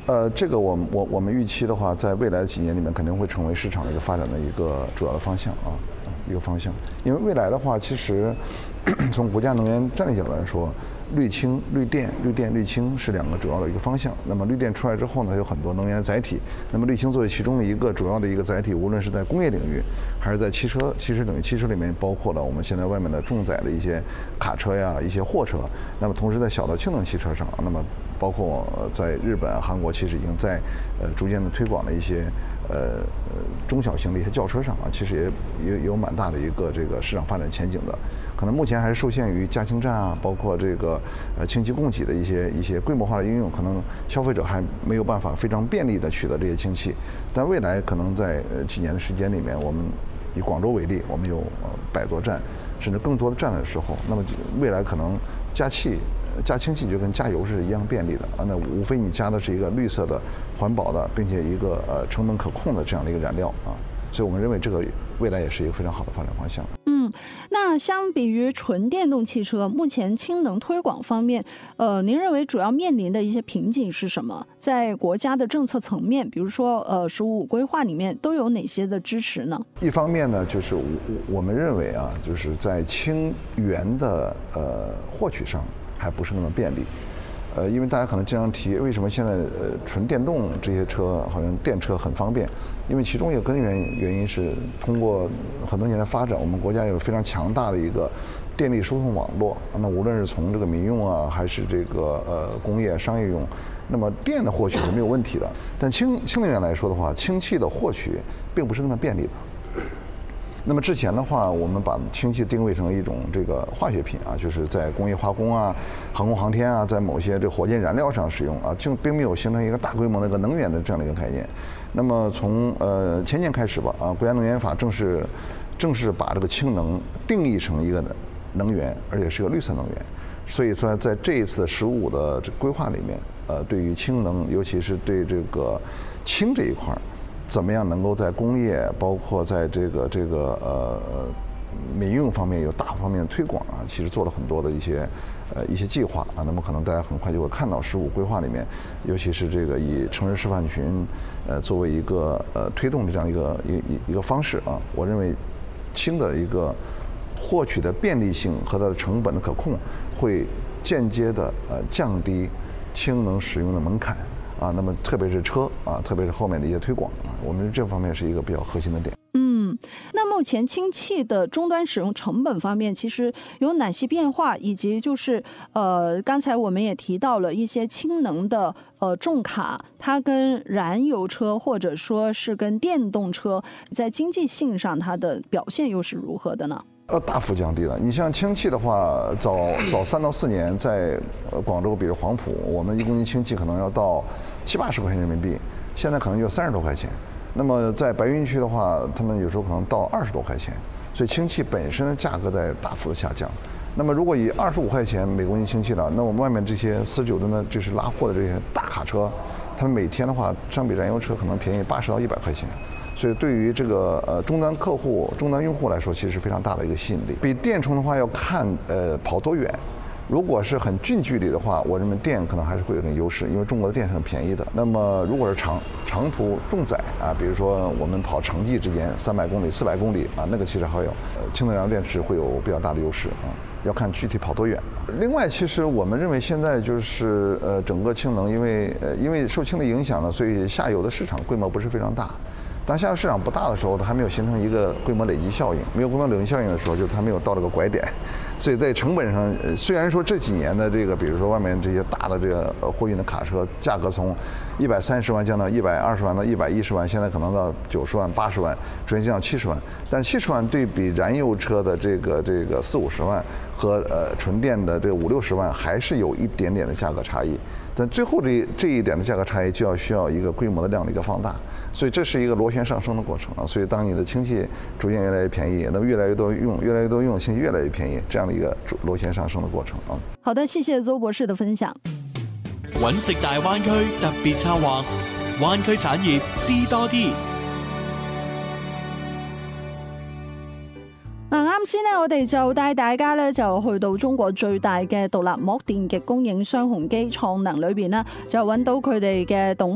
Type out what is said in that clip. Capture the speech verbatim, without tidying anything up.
呃，这个我们我我们预期的话，在未来的几年里面，肯定会成为市场的一个发展的一个主要的方向啊，一个方向。因为未来的话，其实从国家能源战略角度来说，绿氢、绿电、绿电、绿氢是两个主要的一个方向。那么绿电出来之后呢，有很多能源的载体。那么绿氢作为其中的一个主要的一个载体，无论是在工业领域，还是在汽车汽车领域，汽车里面包括了我们现在外面的重载的一些卡车呀、一些货车。那么同时在小的氢能汽车上，那么包括在日本、韩国，其实已经在呃逐渐的推广了一些呃中小型的一些轿车上啊，其实也也有蛮大的一个这个市场发展前景的。可能目前还是受限于加氢站啊，包括这个呃氢气供给的一些一些规模化的应用，可能消费者还没有办法非常便利的取得这些氢气。但未来可能在呃几年的时间里面，我们以广州为例，我们有呃百座站，甚至更多的站的时候，那么未来可能加气。加氢气就跟加油是一样便利的啊，那无非你加的是一个绿色的、环保的，并且一个呃成本可控的这样的一个燃料啊，所以我们认为这个未来也是一个非常好的发展方向。 嗯，那相比于纯电动汽车，目前氢能推广方面，呃，您认为主要面临的一些瓶颈是什么？在国家的政策层面，比如说呃“十五五”规划里面都有哪些的支持呢？ 一方面呢，就是我我们认为啊，就是在氢源的呃获取上。还不是那么便利，呃，因为大家可能经常提，为什么现在呃纯电动这些车好像电车很方便？因为其中一个根源原因是通过很多年的发展，我们国家有非常强大的一个电力输送网络。那无论是从这个民用啊，还是这个呃工业商业用，那么电的获取是没有问题的。但氢氢能源来说的话，氢气的获取并不是那么便利的。那么之前的话，我们把氢气定位成一种这个化学品啊，就是在工业化工啊、航空航天啊，在某些这火箭燃料上使用啊，就并没有形成一个大规模的一个能源的这样的一个概念。那么从呃前年开始吧，啊，国家能源法正式正式把这个氢能定义成一个能源，而且是个绿色能源。所以说，在这一次“十五五”的这规划里面，呃，对于氢能，尤其是对这个氢这一块儿。怎么样能够在工业，包括在这个这个呃民用方面有大方面的推广啊，其实做了很多的一些呃一些计划啊。那么可能大家很快就会看到“十五”规划里面，尤其是这个以城市示范群呃作为一个呃推动的这样一个一一一个方式啊。我认为氢的一个获取的便利性和它的成本的可控，会间接的呃降低氢能使用的门槛。啊，那么特别是车啊，特别是后面的一些推广啊，我们这方面是一个比较核心的点。 嗯，那目前氢气的终端使用成本方面，其实有哪些变化？以及就是呃，刚才我们也提到了一些氢能的呃重卡，它跟燃油车或者说是跟电动车在经济性上它的表现又是如何的呢？ 呃，大幅降低了。你像氢气的话，早早三到四年在呃广州，比如黄埔，我们一公斤氢气可能要到七八十块钱人民币，现在可能就三十多块钱。那么在白云区的话，他们有时候可能到二十多块钱。所以氢气本身的价格在大幅的下降。那么如果以二十五块钱每公斤氢气了，那我们外面这些四十九吨的，就是拉货的这些大卡车，他们每天的话，相比燃油车可能便宜八十到一百块钱。所以对于这个呃终端客户、终端用户来说，其实是非常大的一个吸引力。比电充的话要看呃跑多远。如果是很近距离的话，我认为电可能还是会有点优势，因为中国的电是很便宜的。那么如果是长长途重载啊，比如说我们跑城际之间三百公里、四百公里啊，那个其实还有呃氢能燃料电池会有比较大的优势啊，要看具体跑多远。另外，其实我们认为现在就是呃整个氢能，因为呃因为受氢的影响呢，所以下游的市场规模不是非常大。当下游市场不大的时候，它还没有形成一个规模累积效应。没有规模累积效应的时候，就是它没有到这个拐点。所以在成本上，虽然说这几年的这个，比如说外面这些大的这个货运的卡车，价格从一百三十万降到一百二十万到一百一十万，现在可能到九十万、八十万，逐渐降到七十万。但七十万对比燃油车的这个这个四五十万和呃纯电的这个五六十万，还是有一点点的价格差异。但最后这这一点的价格差异，就要需要一个规模的量的一个放大。所以这是一个螺旋上升的过程啊。所以当你的氢气逐渐越来越便宜，那么越来越多用，越来越多用，氢气越来越便宜，这样的一个螺旋上升的過程啊。 好的，謝謝鄒博士的分享。 揾食大灣區特別策劃，灣區產業知多啲。 嗱，啱先咧，我哋就帶大家咧就去到中國最大嘅獨立膜電極供應商宏基創能裏邊啦，就揾到佢哋嘅董